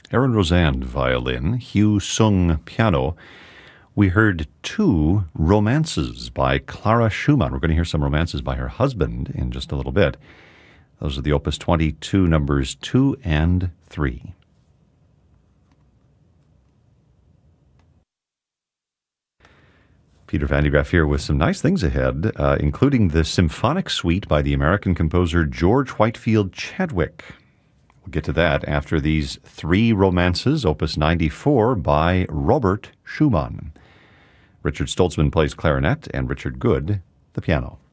Aaron Rozand, violin. Hugh Sung, piano. We heard two romances by Clara Schumann. We're going to hear some romances by her husband in just a little bit. Those are the Opus 22 numbers 2 and 3. Peter Van de Graaff here with some nice things ahead, including the Symphonic Suite by the American composer George Whitefield Chadwick. We'll get to that after these three romances, Opus 94 by Robert Schumann. Richard Stoltzman plays clarinet and Richard Good, the piano.